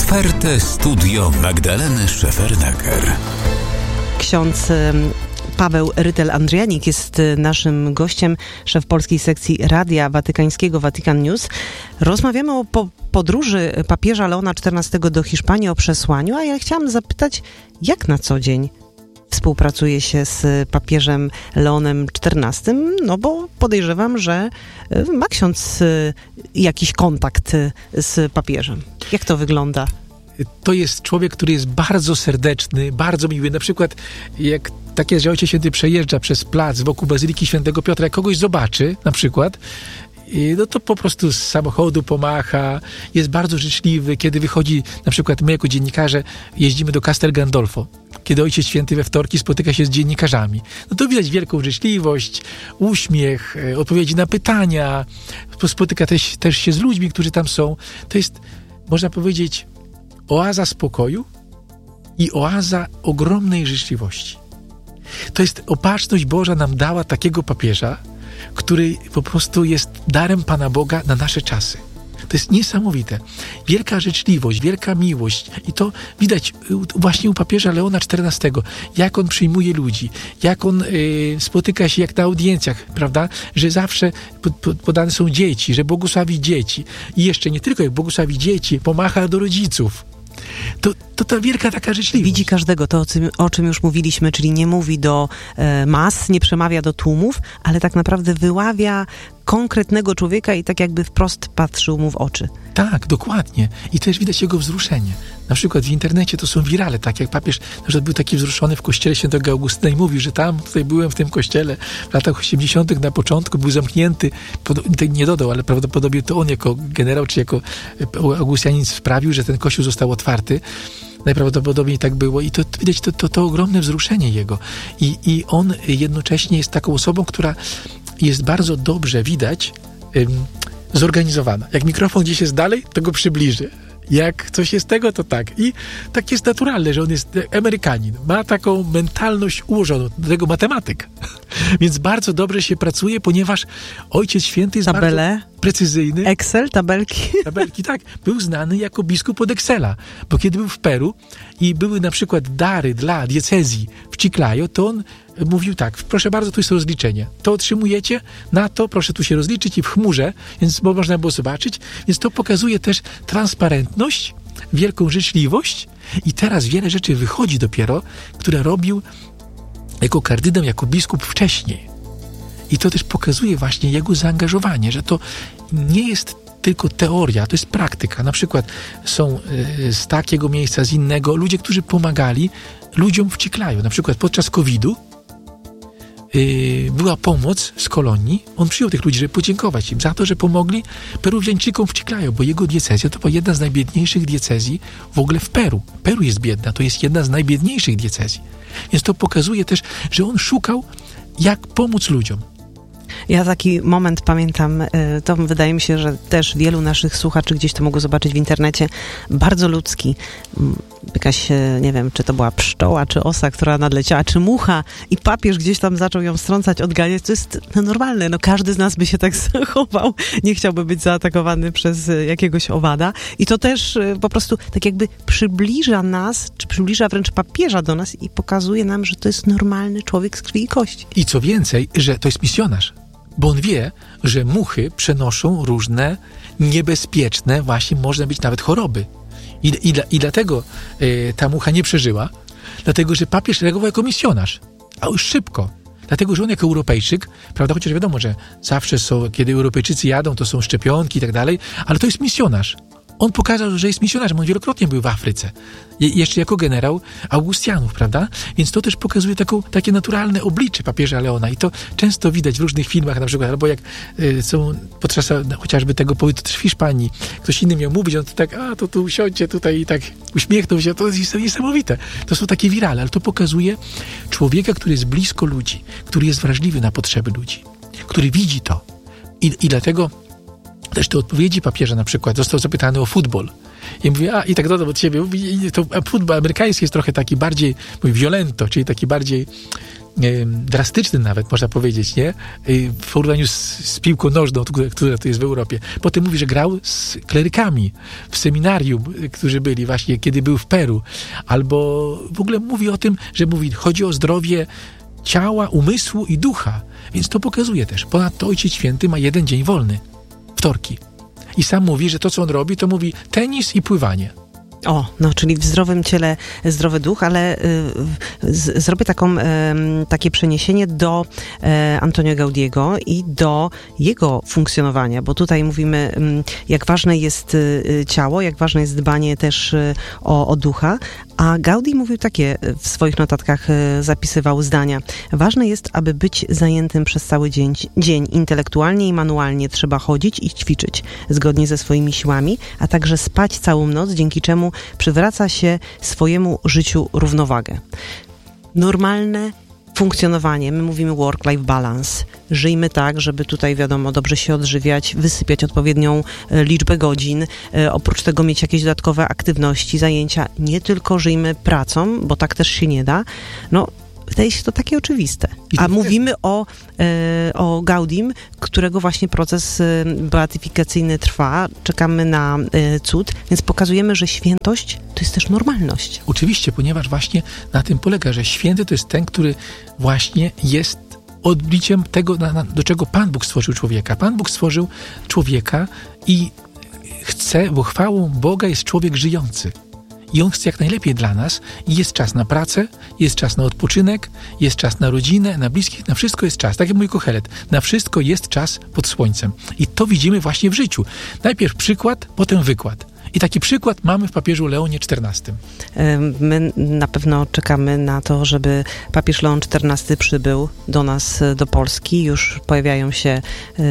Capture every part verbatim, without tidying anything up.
Otwarte studio Magdaleny Szefernaker. Ksiądz Paweł Rytel-Andrianik jest naszym gościem, szef polskiej sekcji Radia Watykańskiego Vatican News. Rozmawiamy o po- podróży papieża Leona czternastego do Hiszpanii, o przesłaniu, a ja chciałam zapytać, jak na co dzień współpracuje się z papieżem Leonem czternastym, no bo podejrzewam, że ma ksiądz jakiś kontakt z papieżem. Jak to wygląda? To jest człowiek, który jest bardzo serdeczny, bardzo miły. Na przykład jak tak jest, że Ojciec Święty przejeżdża przez plac wokół Bazyliki Świętego Piotra, jak kogoś zobaczy na przykład, no to po prostu z samochodu pomacha, jest bardzo życzliwy. Kiedy wychodzi, na przykład my jako dziennikarze jeździmy do Castel Gandolfo, kiedy Ojciec Święty we wtorki spotyka się z dziennikarzami, no to widać wielką życzliwość, uśmiech, odpowiedzi na pytania, spotyka też, też się z ludźmi, którzy tam są. To jest, można powiedzieć, oaza spokoju i oaza ogromnej życzliwości. To jest opatrzność Boża nam dała takiego papieża, który po prostu jest darem Pana Boga na nasze czasy. To jest niesamowite. Wielka życzliwość, wielka miłość i to widać właśnie u papieża Leona czternastego, jak on przyjmuje ludzi, jak on y, spotyka się jak na audiencjach, prawda, że zawsze pod, pod, podane są dzieci, że błogosławi dzieci i jeszcze nie tylko jak błogosławi dzieci, pomacha do rodziców. To, to ta wielka taka życzliwość. Widzi każdego, to o czym, o czym już mówiliśmy, czyli nie mówi do e, mas, nie przemawia do tłumów, ale tak naprawdę wyławia konkretnego człowieka i tak jakby wprost patrzył mu w oczy. Tak, dokładnie. I też widać jego wzruszenie. Na przykład w internecie to są wirale, tak jak papież na przykład był taki wzruszony w kościele Świętego Augustyna i mówił, że tam, tutaj byłem w tym kościele w latach osiemdziesiątych na początku, był zamknięty, pod, nie dodał, ale prawdopodobnie to on jako generał, czy jako Augustianin sprawił, że ten kościół został otwarty. Najprawdopodobniej tak było i to widać to, to, to ogromne wzruszenie jego. I, I on jednocześnie jest taką osobą, która jest bardzo dobrze widać ym, zorganizowana. Jak mikrofon gdzieś jest dalej, to go przybliży. Jak coś jest tego, to tak. I tak jest naturalne, że on jest Amerykanin. Ma taką mentalność ułożoną, do tego matematyk. Więc bardzo dobrze się pracuje, ponieważ Ojciec Święty jest Tabele, bardzo precyzyjny. Excel, tabelki. Tabelki, tak. Był znany jako biskup od Excela. Bo kiedy był w Peru i były na przykład dary dla diecezji w Chiclayo, to on mówił tak, proszę bardzo, tu jest rozliczenie. To otrzymujecie, na to proszę tu się rozliczyć i w chmurze, więc bo można było zobaczyć. Więc to pokazuje też transparentność, wielką życzliwość i teraz wiele rzeczy wychodzi dopiero, które robił jako kardynał, jako biskup wcześniej. I to też pokazuje właśnie jego zaangażowanie, że to nie jest tylko teoria, to jest praktyka. Na przykład są y, z takiego miejsca, z innego, ludzie, którzy pomagali ludziom w Chiclayo. Na przykład podczas kowida y, była pomoc z kolonii. On przyjął tych ludzi, żeby podziękować im za to, że pomogli Peruwiańczykom w Chiclayo, bo jego diecezja to była jedna z najbiedniejszych diecezji w ogóle w Peru. Peru jest biedna, to jest jedna z najbiedniejszych diecezji. Więc to pokazuje też, że on szukał, jak pomóc ludziom. Ja taki moment pamiętam, to wydaje mi się, że też wielu naszych słuchaczy gdzieś to mogło zobaczyć w internecie, bardzo ludzki. Jakaś, nie wiem, czy to była pszczoła, czy osa, która nadleciała, czy mucha i papież gdzieś tam zaczął ją strącać, odganiać. To jest no, normalne, no każdy z nas by się tak zachował. Nie chciałby być zaatakowany przez jakiegoś owada. I to też po prostu tak jakby przybliża nas, czy przybliża wręcz papieża do nas i pokazuje nam, że to jest normalny człowiek z krwi i kości. I co więcej, że to jest misjonarz. Bo on wie, że muchy przenoszą różne niebezpieczne, właśnie można być nawet choroby. I, i, i dlatego y, ta mucha nie przeżyła, dlatego że papież reagował jako misjonarz, a już szybko. Dlatego, że on jako Europejczyk, prawda, chociaż wiadomo, że zawsze są, kiedy Europejczycy jadą, to są szczepionki i tak dalej, ale to jest misjonarz. On pokazał, że jest misjonarzem, on wielokrotnie był w Afryce. Je, jeszcze jako generał Augustianów, prawda? Więc to też pokazuje taką, takie naturalne oblicze papieża Leona i to często widać w różnych filmach, na przykład, albo jak y, są podczas no, chociażby tego pobytu też w Hiszpanii, ktoś inny miał mówić, on to tak, a to tu usiądźcie tutaj i tak uśmiechnął się, to jest niesamowite. To są takie wirale, ale to pokazuje człowieka, który jest blisko ludzi, który jest wrażliwy na potrzeby ludzi, który widzi to. I, i dlatego też te odpowiedzi papieża na przykład, został zapytany o futbol. I mówię, a i tak dodam od siebie, mówi, to futbol amerykański jest trochę taki bardziej, mówi, violento, czyli taki bardziej, drastyczny nawet, można powiedzieć, nie? W porównaniu z, z piłką nożną, która, która tu jest w Europie. Potem mówi, że grał z klerykami w seminarium, którzy byli właśnie, kiedy był w Peru. Albo w ogóle mówi o tym, że mówi, chodzi o zdrowie ciała, umysłu i ducha. Więc to pokazuje też. Ponadto Ojciec Święty ma jeden dzień wolny. Wtorki. I sam mówi, że to, co on robi, to mówi tenis i pływanie. O, no czyli w zdrowym ciele zdrowy duch, ale y, z, zrobię taką, y, takie przeniesienie do y, Antonio Gaudiego i do jego funkcjonowania, bo tutaj mówimy, y, jak ważne jest y, ciało, jak ważne jest dbanie też y, o, o ducha, a Gaudi mówił takie, w swoich notatkach y, zapisywał zdania. Ważne jest, aby być zajętym przez cały dzień, dzień intelektualnie i manualnie trzeba chodzić i ćwiczyć, zgodnie ze swoimi siłami, a także spać całą noc, dzięki czemu przywraca się swojemu życiu równowagę. Normalne funkcjonowanie, my mówimy work-life balance. Żyjmy tak, żeby tutaj, wiadomo, dobrze się odżywiać, wysypiać odpowiednią liczbę godzin, e, oprócz tego mieć jakieś dodatkowe aktywności, zajęcia. Nie tylko żyjmy pracą, bo tak też się nie da. No, wydaje się to takie oczywiste. A mówimy o, e, o Gaudim, którego właśnie proces e, beatyfikacyjny trwa. Czekamy na e, cud, więc pokazujemy, że świętość to jest też normalność. Oczywiście, ponieważ właśnie na tym polega, że święty to jest ten, który właśnie jest odbiciem tego, na, na, do czego Pan Bóg stworzył człowieka. Pan Bóg stworzył człowieka i chce, bo chwałą Boga jest człowiek żyjący. I On chce jak najlepiej dla nas i jest czas na pracę, jest czas na odpoczynek, jest czas na rodzinę, na bliskich, na wszystko jest czas. Tak jak mój Kohelet, na wszystko jest czas pod słońcem. I to widzimy właśnie w życiu. Najpierw przykład, potem wykład. I taki przykład mamy w papieżu Leonie czternastym. My na pewno czekamy na to, żeby papież Leon czternasty przybył do nas, do Polski. Już pojawiają się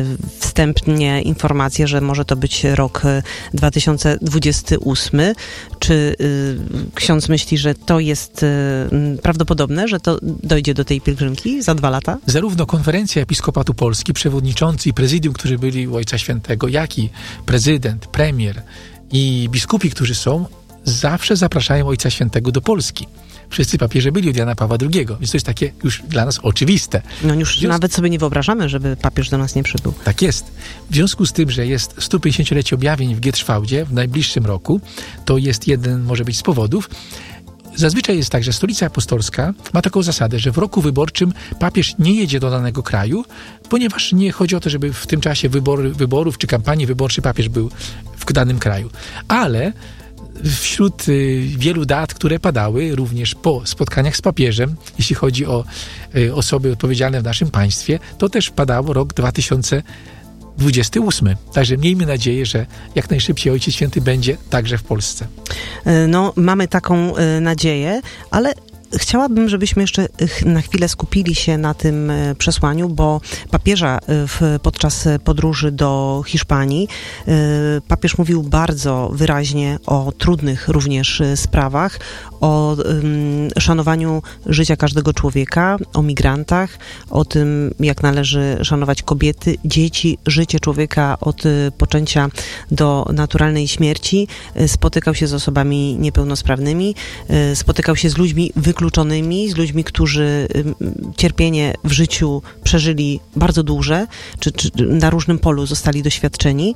wstępnie informacje, że może to być rok dwa tysiące dwudziesty ósmy. Czy ksiądz myśli, że to jest prawdopodobne, że to dojdzie do tej pielgrzymki za dwa lata? Zarówno Konferencja Episkopatu Polski, przewodniczący i prezydium, którzy byli u Ojca Świętego, jak i prezydent, premier i biskupi, którzy są, zawsze zapraszają Ojca Świętego do Polski. Wszyscy papieże byli od Jana Pawła drugiego, więc to jest takie już dla nas oczywiste. No już związku... nawet sobie nie wyobrażamy, żeby papież do nas nie przybył. Tak jest. W związku z tym, że jest sto pięćdziesięciolecie objawień w Gietrzwałdzie w najbliższym roku, to jest jeden, może być z powodów. Zazwyczaj jest tak, że Stolica Apostolska ma taką zasadę, że w roku wyborczym papież nie jedzie do danego kraju, ponieważ nie chodzi o to, żeby w tym czasie wybory, wyborów czy kampanii wyborczej papież był w danym kraju. Ale wśród y, wielu dat, które padały, również po spotkaniach z papieżem, jeśli chodzi o y, osoby odpowiedzialne w naszym państwie, to też padało rok dwa tysiące dwudziesty ósmy. Także miejmy nadzieję, że jak najszybciej Ojciec Święty będzie także w Polsce. No, mamy taką y, nadzieję, ale chciałabym, żebyśmy jeszcze na chwilę skupili się na tym przesłaniu, bo papieża w, podczas podróży do Hiszpanii papież mówił bardzo wyraźnie o trudnych również sprawach, o um, szanowaniu życia każdego człowieka, o migrantach, o tym, jak należy szanować kobiety, dzieci, życie człowieka od poczęcia do naturalnej śmierci. Spotykał się z osobami niepełnosprawnymi, spotykał się z ludźmi wykluczonymi, z ludźmi, którzy cierpienie w życiu przeżyli bardzo duże, czy, czy na różnym polu zostali doświadczeni.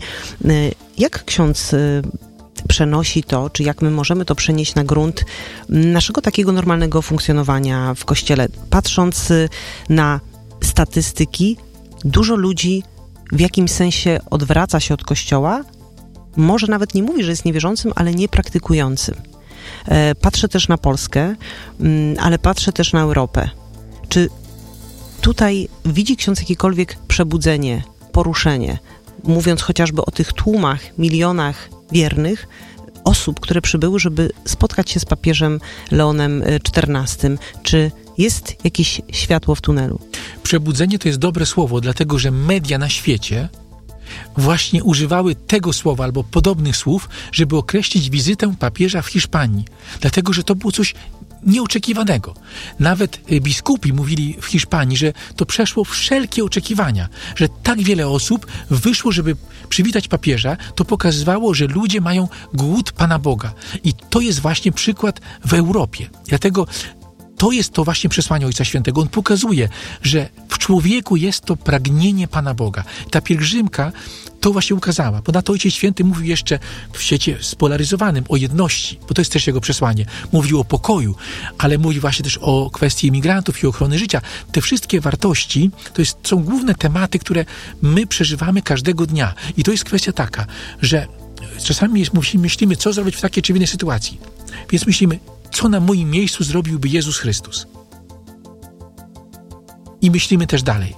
Jak ksiądz przenosi to, czy jak my możemy to przenieść na grunt naszego takiego normalnego funkcjonowania w Kościele? Patrząc na statystyki, dużo ludzi w jakimś sensie odwraca się od Kościoła, może nawet nie mówi, że jest niewierzącym, ale niepraktykującym. Patrzę też na Polskę, ale patrzę też na Europę. Czy tutaj widzi ksiądz jakiekolwiek przebudzenie, poruszenie, mówiąc chociażby o tych tłumach, milionach wiernych osób, które przybyły, żeby spotkać się z papieżem Leonem czternastym? Czy jest jakieś światło w tunelu? Przebudzenie to jest dobre słowo, dlatego że media na świecie właśnie używały tego słowa albo podobnych słów, żeby określić wizytę papieża w Hiszpanii. Dlatego, że to było coś nieoczekiwanego. Nawet biskupi mówili w Hiszpanii, że to przeszło wszelkie oczekiwania, że tak wiele osób wyszło, żeby przywitać papieża, to pokazywało, że ludzie mają głód Pana Boga. I to jest właśnie przykład w Europie. Dlatego to jest to właśnie przesłanie Ojca Świętego. On pokazuje, że w człowieku jest to pragnienie Pana Boga. Ta pielgrzymka to właśnie ukazała, bo na to Ojciec Święty mówił jeszcze w świecie spolaryzowanym o jedności, bo to jest też jego przesłanie. Mówił o pokoju, ale mówił właśnie też o kwestii imigrantów i ochrony życia. Te wszystkie wartości to jest, są główne tematy, które my przeżywamy każdego dnia. I to jest kwestia taka, że czasami myślimy, co zrobić w takiej czy innej sytuacji. Więc myślimy, co na moim miejscu zrobiłby Jezus Chrystus. I myślimy też dalej.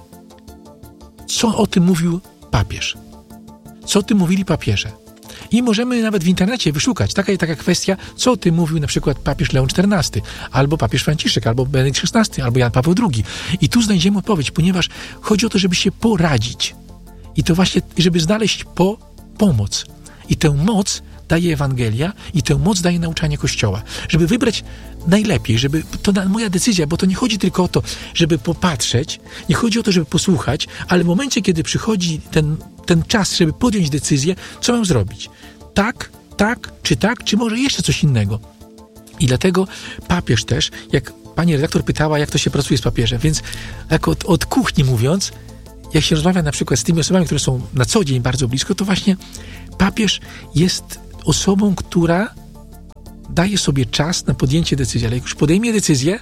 Co o tym mówił papież? Co o tym mówili papieże? I możemy nawet w internecie wyszukać. Taka jest taka kwestia, co o tym mówił na przykład papież Leon czternasty, albo papież Franciszek, albo Benedykt szesnasty, albo Jan Paweł drugi. I tu znajdziemy odpowiedź, ponieważ chodzi o to, żeby się poradzić. I to właśnie, żeby znaleźć po pomoc. I tę moc daje Ewangelia i tę moc daje nauczanie Kościoła. Żeby wybrać najlepiej, żeby to na, moja decyzja, bo to nie chodzi tylko o to, żeby popatrzeć, nie chodzi o to, żeby posłuchać, ale w momencie, kiedy przychodzi ten, ten czas, żeby podjąć decyzję, co mam zrobić? Tak, tak, czy tak, czy może jeszcze coś innego? I dlatego papież też, jak pani redaktor pytała, jak to się pracuje z papieżem, więc jak od, od kuchni mówiąc, jak się rozmawia na przykład z tymi osobami, które są na co dzień bardzo blisko, to właśnie papież jest osobą, która daje sobie czas na podjęcie decyzji, ale jak już podejmie decyzję,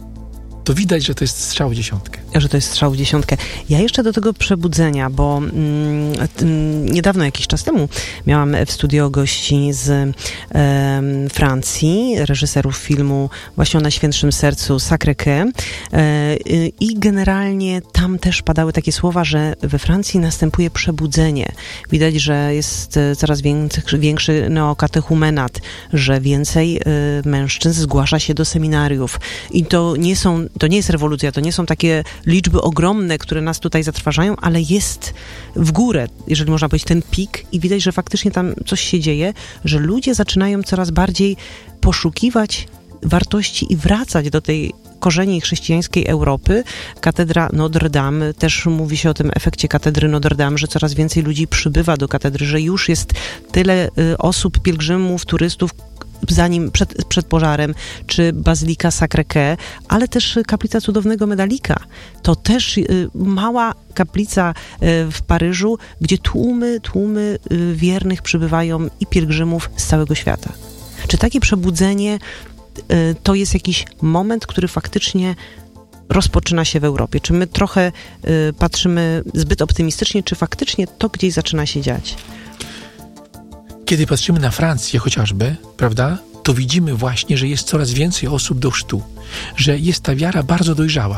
to widać, że to jest strzał w dziesiątkę. Że to jest strzał w dziesiątkę. Ja jeszcze do tego przebudzenia, bo mm, mm, niedawno, jakiś czas temu, miałam w studio gości z e, Francji, reżyserów filmu właśnie o Najświętszym Sercu Sacré-Cœur e, i generalnie tam też padały takie słowa, że we Francji następuje przebudzenie. Widać, że jest coraz większy, większy neokatechumenat, że więcej e, mężczyzn zgłasza się do seminariów i to nie są To nie jest rewolucja, to nie są takie liczby ogromne, które nas tutaj zatrważają, ale jest w górę, jeżeli można powiedzieć, ten pik i widać, że faktycznie tam coś się dzieje, że ludzie zaczynają coraz bardziej poszukiwać wartości i wracać do tej korzeni chrześcijańskiej Europy. Katedra Notre Dame, też mówi się o tym efekcie katedry Notre Dame, że coraz więcej ludzi przybywa do katedry, że już jest tyle y, osób, pielgrzymów, turystów, zanim przed, przed pożarem, czy Bazylika Sacré-Cœur, ale też kaplica Cudownego Medalika. To też y, mała kaplica y, w Paryżu, gdzie tłumy, tłumy y, wiernych przybywają i pielgrzymów z całego świata. Czy takie przebudzenie y, to jest jakiś moment, który faktycznie rozpoczyna się w Europie? Czy my trochę y, patrzymy zbyt optymistycznie, czy faktycznie to gdzieś zaczyna się dziać? Kiedy patrzymy na Francję chociażby, prawda, to widzimy właśnie, że jest coraz więcej osób do chrztu, że jest ta wiara bardzo dojrzała.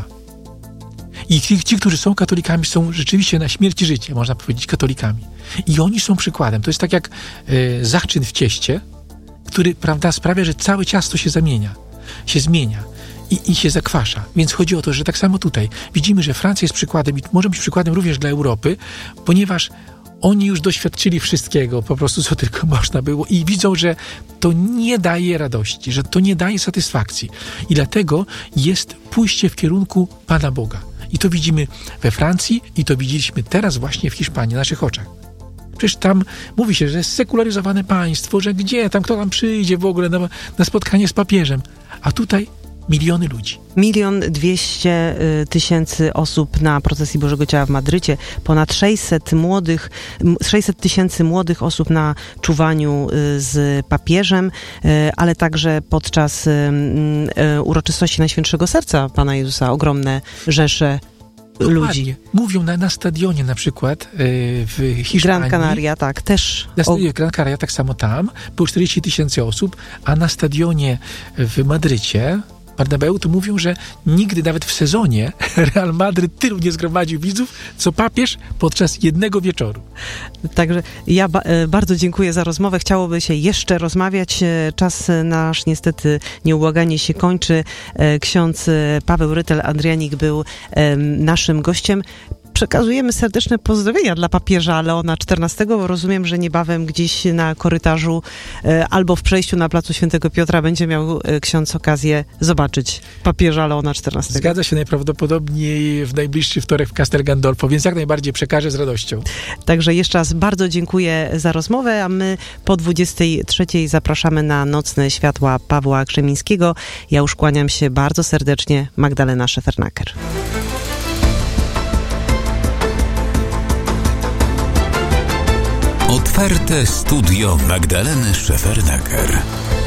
I ci, ci, którzy są katolikami, są rzeczywiście na śmierć i życie, można powiedzieć, katolikami. I oni są przykładem. To jest tak jak e, zachczyn w cieście, który, prawda, sprawia, że całe ciasto się zamienia, się zmienia i, i się zakwasza. Więc chodzi o to, że tak samo tutaj widzimy, że Francja jest przykładem i może być przykładem również dla Europy, ponieważ oni już doświadczyli wszystkiego, po prostu co tylko można było i widzą, że to nie daje radości, że to nie daje satysfakcji. I dlatego jest pójście w kierunku Pana Boga. I to widzimy we Francji i to widzieliśmy teraz właśnie w Hiszpanii, na naszych oczach. Przecież tam mówi się, że jest sekularyzowane państwo, że gdzie tam, kto tam przyjdzie w ogóle na, na spotkanie z papieżem. A tutaj miliony ludzi. Milion dwieście tysięcy osób na procesji Bożego Ciała w Madrycie, ponad sześćset młodych, sześćset tysięcy młodych osób na czuwaniu z papieżem, ale także podczas uroczystości Najświętszego Serca Pana Jezusa ogromne rzesze Dokładnie. ludzi. Mówią na, na stadionie na przykład yy, w Hiszpanii. Gran Canaria, tak, też. Na stadionie Gran Canaria, tak samo tam, było czterdzieści tysięcy osób, a na stadionie w Madrycie Bernabeu to mówią, że nigdy nawet w sezonie Real Madryt tylu nie zgromadził widzów, co papież podczas jednego wieczoru. Także ja ba- bardzo dziękuję za rozmowę. Chciałoby się jeszcze rozmawiać. Czas nasz niestety nieubłaganie się kończy. Ksiądz Paweł Rytel-Andrianik był naszym gościem. przekazujemy serdeczne pozdrowienia dla papieża Leona czternastego, bo rozumiem, że niebawem gdzieś na korytarzu e, albo w przejściu na placu Świętego Piotra będzie miał e, ksiądz okazję zobaczyć papieża Leona czternastego. Zgadza się, najprawdopodobniej w najbliższy wtorek w Castel Gandolfo, więc jak najbardziej przekażę z radością. Także jeszcze raz bardzo dziękuję za rozmowę, a my po dwudziestej trzeciej zapraszamy na Nocne Światła Pawła Krzemińskiego. Ja już kłaniam się bardzo serdecznie, Magdalena Szefernaker. Otwarte studio Magdaleny Szefernaker.